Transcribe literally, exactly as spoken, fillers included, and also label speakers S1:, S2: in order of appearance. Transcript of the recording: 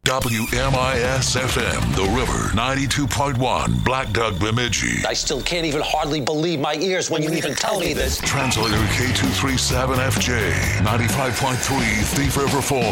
S1: W M I S F M, The River, ninety-two point one, Black Duck, Bemidji.
S2: I still can't even hardly believe my ears when you even tell me this.
S1: Translator K two three seven F J, ninety-five point three, Thief River Falls.